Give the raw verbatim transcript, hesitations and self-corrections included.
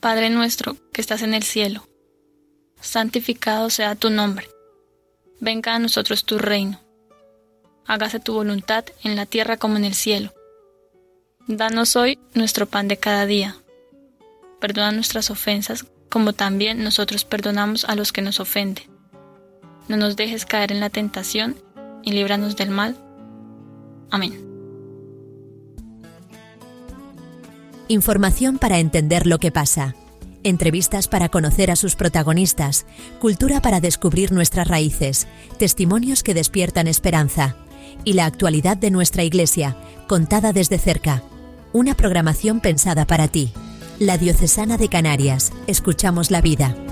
Padre nuestro que estás en el cielo, santificado sea tu nombre. Venga a nosotros tu reino. Hágase tu voluntad en la tierra como en el cielo. Danos hoy nuestro pan de cada día. Perdona nuestras ofensas, como también nosotros perdonamos a los que nos ofenden. No nos dejes caer en la tentación y líbranos del mal. Amén. Información para entender lo que pasa. Entrevistas para conocer a sus protagonistas. Cultura para descubrir nuestras raíces. Testimonios que despiertan esperanza. Y la actualidad de nuestra Iglesia, contada desde cerca. Una programación pensada para ti. La Diocesana de Canarias. Escuchamos la vida.